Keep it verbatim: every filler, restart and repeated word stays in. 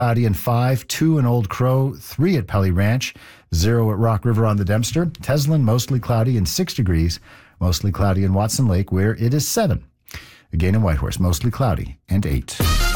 Cloudy and five, two in Old Crow, three at Pelly Ranch, zero at Rock River on the Dempster. Teslin, mostly cloudy and six degrees, mostly cloudy in Watson Lake, where it is seven. Again in Whitehorse, mostly cloudy and eight.